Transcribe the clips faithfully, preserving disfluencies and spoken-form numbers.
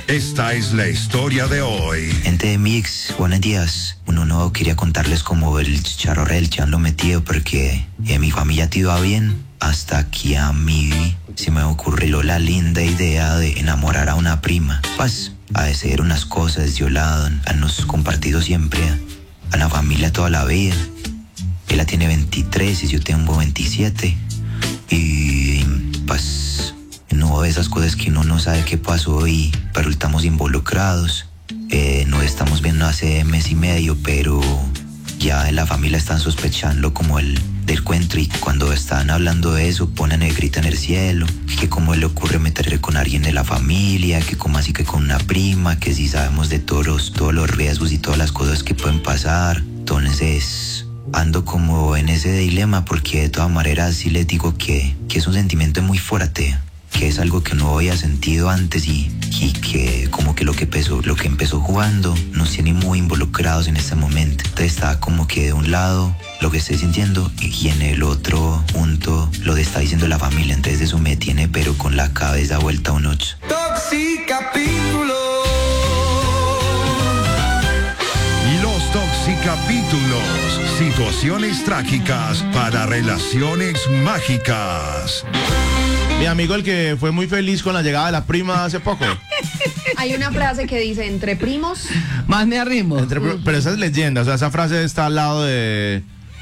Esta es la historia de hoy. Gente de Mix, buenos días. Uno no quería contarles cómo el charorrel ya lo metido porque en mi familia te iba bien hasta que a mí se me ocurrió la linda idea de enamorar a una prima. Pues a hacer unas cosas de lado, hemos compartido siempre a la familia toda la vida. Ella tiene veintitrés y yo tengo veintisiete. Y pues no, esas cosas que uno no sabe qué pasó y pero estamos involucrados. Eh, nos estamos viendo hace mes y medio, pero ya en la familia están sospechando como el del cuento, y cuando están hablando de eso ponen el grito en el cielo, que cómo le ocurre meterle con alguien de la familia, que como así que con una prima, que si sabemos de todos los, todos los riesgos y todas las cosas que pueden pasar. Entonces ando como en ese dilema porque de todas maneras sí les digo que, que es un sentimiento muy fuerte, que es algo que no había sentido antes y, y que como que lo que empezó, lo que empezó jugando nos tiene muy involucrados en este momento. Entonces está como que de un lado lo que estoy sintiendo y en el otro punto lo que está diciendo la familia. Entonces eso me tiene pero con la cabeza vuelta a un ocho. Toxicapítulo. Los Toxicapítulos. Situaciones trágicas para relaciones mágicas. Mi amigo, el que fue muy feliz con la llegada de la prima hace poco. Hay una frase que dice, entre primos... Más me arrimo. Entre, pero esa es leyenda, o sea, esa frase está al lado de,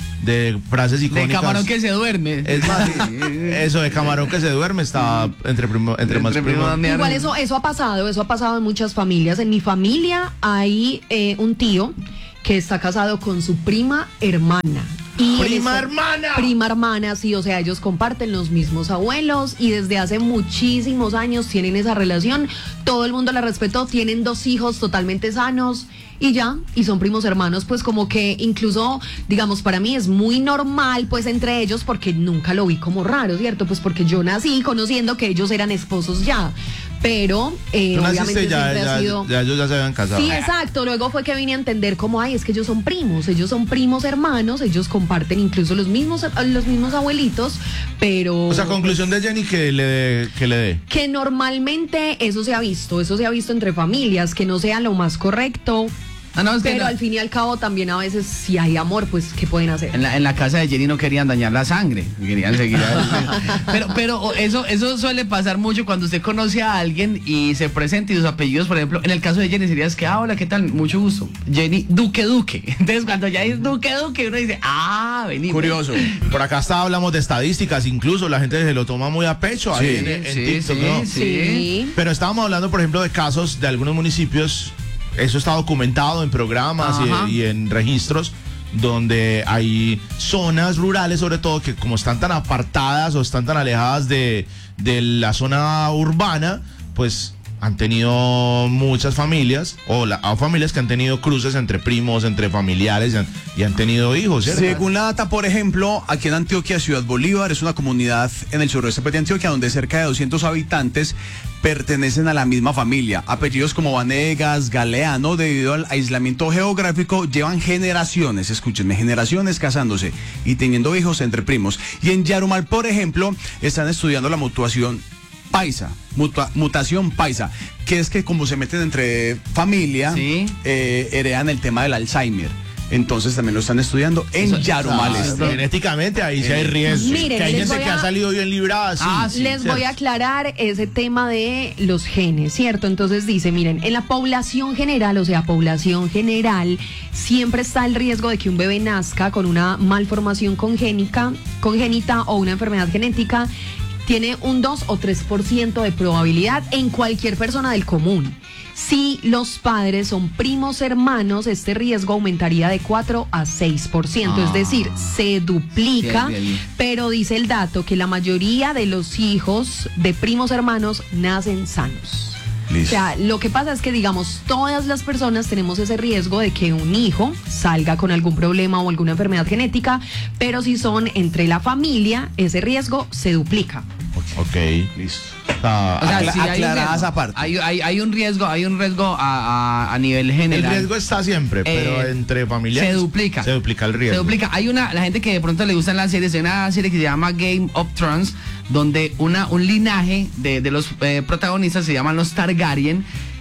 de frases icónicas. De camarón que se duerme. Es más, eso de camarón que se duerme está entre, primo, entre, entre más primos. Primo Igual eso, eso ha pasado, eso ha pasado en muchas familias. En mi familia hay eh, un tío que está casado con su prima hermana. Y ¡Prima esta, hermana! Prima hermana, sí, o sea, ellos comparten los mismos abuelos y desde hace muchísimos años tienen esa relación. Todo el mundo la respetó, tienen dos hijos totalmente sanos y ya, y son primos hermanos, pues como que incluso, digamos, para mí es muy normal, pues entre ellos, porque nunca lo vi como raro, ¿cierto? Pues porque yo nací conociendo que ellos eran esposos ya. Pero eh, obviamente ya, siempre ya, ha sido... ya ellos ya se habían casado. Sí, exacto. Luego fue que vine a entender cómo, ay, es que ellos son primos, ellos son primos hermanos, ellos comparten incluso los mismos los mismos abuelitos, pero... O sea, conclusión de Jenny que le dé. Que, le dé. que normalmente eso se ha visto, eso se ha visto entre familias, que no sea lo más correcto. Ah, no, es que pero no. Al fin y al cabo también a veces si hay amor, pues ¿qué pueden hacer? En la, en la casa de Jenny no querían dañar la sangre, querían seguir a... pero pero eso eso suele pasar mucho cuando usted conoce a alguien y se presenta y sus apellidos, por ejemplo, en el caso de Jenny sería es que, ah, hola, ¿qué tal? Mucho gusto. Jenny Duque Duque. Entonces cuando ya es Duque Duque uno dice, ah, vení. Curioso. Por acá está, hablamos de estadísticas, incluso la gente se lo toma muy a pecho ahí Sí, en, en sí, TikTok, sí, ¿no? sí. Sí. Pero estábamos hablando, por ejemplo, de casos de algunos municipios. Eso está documentado en programas y, y en registros donde hay zonas rurales, sobre todo, que como están tan apartadas o están tan alejadas de, de la zona urbana, pues han tenido muchas familias o, la, o familias que han tenido cruces entre primos, entre familiares y han, y han tenido hijos, ¿cierto? Según la data, por ejemplo, aquí en Antioquia, Ciudad Bolívar es una comunidad en el suroeste de Antioquia donde cerca de doscientos habitantes pertenecen a la misma familia. Apellidos como Vanegas, Galeano, debido al aislamiento geográfico, llevan generaciones, escúchenme, generaciones casándose y teniendo hijos entre primos. Y en Yarumal, por ejemplo, están estudiando la mutuación paisa, mutua, mutación paisa, que es que como se meten entre familia, sí. eh, heredan el tema del Alzheimer. Entonces también lo están estudiando en Eso, Yarumal. Ah, genéticamente ahí sí hay riesgos. Miren, que hay les gente voy que a- ha salido bien librada. Sí, Ah, sí, Les ¿cierto? voy a aclarar ese tema de los genes, ¿cierto? Entonces dice, miren, en la población general, o sea, población general, siempre está el riesgo de que un bebé nazca con una malformación congénica, congénita o una enfermedad genética. Tiene un dos o tres por ciento de probabilidad en cualquier persona del común. Si los padres son primos hermanos, este riesgo aumentaría de cuatro a seis por ciento, Ah. es decir, se duplica, Sí, bien, bien. pero dice el dato que la mayoría de los hijos de primos hermanos nacen sanos. Listo. O sea, lo que pasa es que, digamos, todas las personas tenemos ese riesgo de que un hijo salga con algún problema o alguna enfermedad genética, pero si son entre la familia, ese riesgo se duplica. Ok, listo. Ah, O sea, Acla- sí hay un aclarada riesgo. esa parte. Hay, hay, hay un riesgo, hay un riesgo a, a, a nivel el general. riesgo está siempre, pero Eh, entre familiares se duplica. Se duplica el riesgo. Se duplica. Hay una, la gente que de pronto le gustan las series, hay una serie que se llama Game of Thrones, donde una, un linaje de, de los eh, protagonistas se llaman los Targaryen.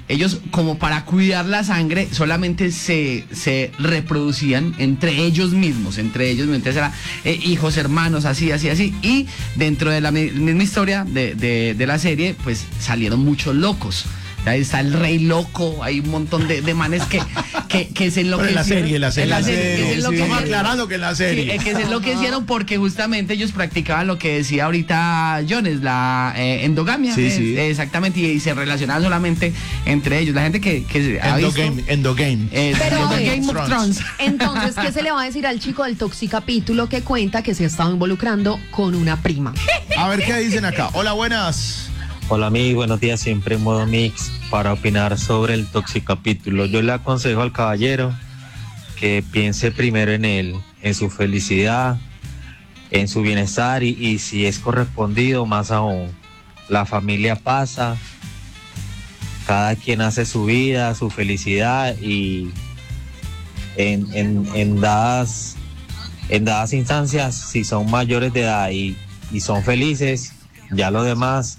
ellos como para cuidar la sangre solamente se, se reproducían entre ellos mismos, entre ellos, entonces era eh, hijos, hermanos, así, así, así, y dentro de la mi- misma historia de, de, de la serie, pues salieron muchos locos. Ahí está el rey loco, hay un montón de, de manes que, que, que se enloquecieron. Pero en la serie, en la serie. En la serie, que se Sí, enloquecieron. estamos aclarando que en la serie. Sí, eh, que se enloquecieron porque justamente ellos practicaban lo que decía ahorita Jones, la eh, endogamia. Sí, eh, sí. eh, exactamente, y, y se relacionaban solamente entre ellos. La gente que, que ha visto... Endogame, endogame. eh, Pero, The a ver, Game of Thrones. Entonces, ¿qué se le va a decir al chico del Toxicapítulo que cuenta que se ha estado involucrando con una prima? A ver qué dicen acá. Hola, buenas. Hola amigos, buenos días, siempre en modo mix para opinar sobre el Toxicapítulo. Yo le aconsejo al caballero que piense primero en él, en su felicidad, en su bienestar y, y si es correspondido, más aún. La familia pasa, cada quien hace su vida, su felicidad y en, en, en dadas, en dadas instancias, si son mayores de edad y, y son felices, ya lo demás...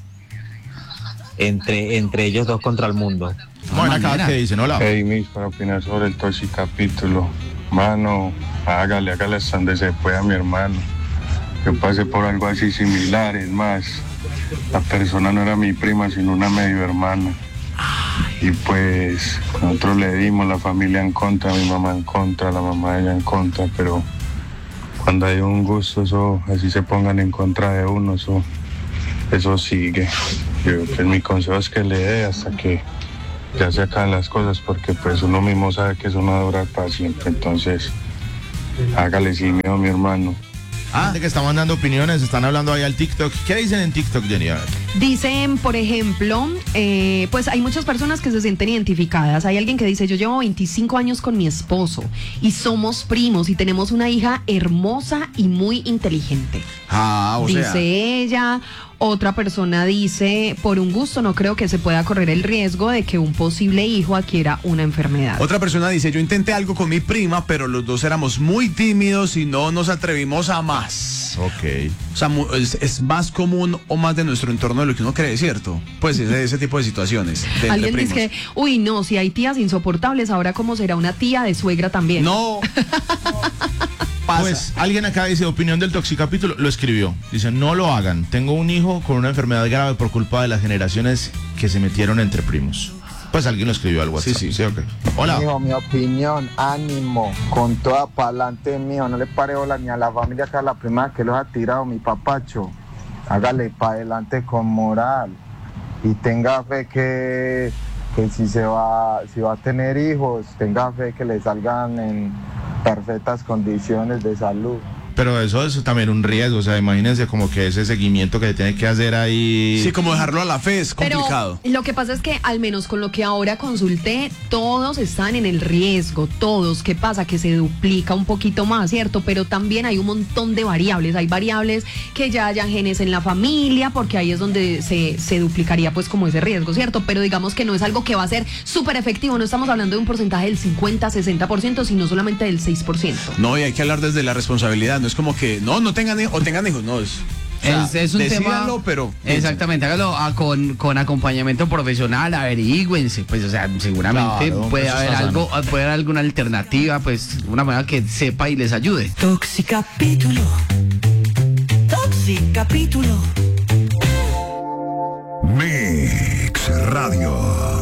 Entre, entre ellos dos contra el mundo. Bueno, acá qué dicen, hola. Hey, Mix, para opinar sobre el Toxicapítulo. Mano, hágale, hágale hasta donde se pueda, mi hermano. Yo pasé por algo así similar, es más, la persona no era mi prima, sino una medio hermana. Y pues nosotros le dimos, la familia en contra, mi mamá en contra, la mamá de ella en contra, pero cuando hay un gusto, eso, así se pongan en contra de uno, eso, eso sigue. Yo, pues mi consejo es que le dé hasta que ya se acaban las cosas, porque pues uno mismo sabe que eso no va a durar para siempre, entonces hágale sin miedo, mi hermano. Ah, gente que está mandando opiniones, están hablando ahí al TikTok. ¿Qué dicen en TikTok, Jenny? A ver. Dicen, por ejemplo, eh, pues hay muchas personas que se sienten identificadas. Hay alguien que dice, yo llevo veinticinco años con mi esposo y somos primos y tenemos una hija hermosa y muy inteligente. Ah, o Dice sea. ella. Otra persona dice, por un gusto no creo que se pueda correr el riesgo de que un posible hijo adquiera una enfermedad. Otra persona dice, yo intenté algo con mi prima, pero los dos éramos muy tímidos y no nos atrevimos a más. Ok. O sea, mu- es, es más común o más de nuestro entorno de lo que uno cree, ¿cierto? Pues ese, ese tipo de situaciones. De entre Alguien primos. dice que, uy, no, si hay tías insoportables, ahora cómo será una tía de suegra también. No. Pasa. Pues alguien acá dice, opinión del Toxicapítulo, lo escribió. Dice, no lo hagan. Tengo un hijo con una enfermedad grave por culpa de las generaciones que se metieron entre primos. Pues alguien lo escribió al WhatsApp. Sí, sí. ok. Hola. Mijo, mi opinión, ánimo, con toda pa'lante mío, no le pare bola ni a la familia que a la prima que los ha tirado, mi papacho. Hágale para adelante con moral y tenga fe que, que si se va, si va a tener hijos, tenga fe que le salgan en perfectas condiciones de salud. Pero eso es también un riesgo, o sea, imagínense como que ese seguimiento que tiene que hacer ahí. Sí, como dejarlo a la fe es complicado. Pero lo que pasa es que al menos con lo que ahora consulté, todos están en el riesgo, todos. ¿Qué pasa? Que se duplica un poquito más, ¿cierto? Pero también hay un montón de variables. Hay variables que ya hayan genes en la familia, porque ahí es donde se, se duplicaría pues como ese riesgo, ¿cierto? Pero digamos que no es algo que va a ser súper efectivo. No estamos hablando de un porcentaje del cincuenta, sesenta por ciento, sino solamente del seis por ciento. No, y hay que hablar desde la responsabilidad. No es como que, no, no tengan hijos, o tengan hijos, no. Es, o sea, Es, es un decídanlo, tema, pero exactamente, hágalo a- con, con acompañamiento profesional, averígüense, pues, o sea, seguramente Claro, puede eso haber está algo, puede haber alguna alternativa, pues, una manera que sepa y les ayude. Toxicapítulo. Toxicapítulo. Mix Radio.